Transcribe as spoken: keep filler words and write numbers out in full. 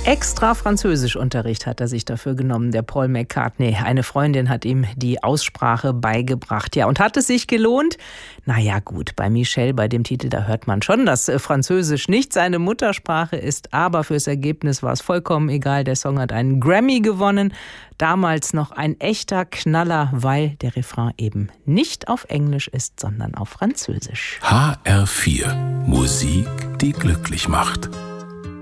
Extra Französischunterricht hat er sich dafür genommen, der Paul McCartney. Eine Freundin hat ihm die Aussprache beigebracht. Ja, und hat es sich gelohnt? Naja gut, bei Michel, bei dem Titel, da hört man schon, dass Französisch nicht seine Muttersprache ist. Aber fürs Ergebnis war es vollkommen egal. Der Song hat einen Grammy gewonnen. Damals noch ein echter Knaller, weil der Refrain eben nicht auf Englisch ist, sondern auf Französisch. H R vier. Musik, die glücklich macht.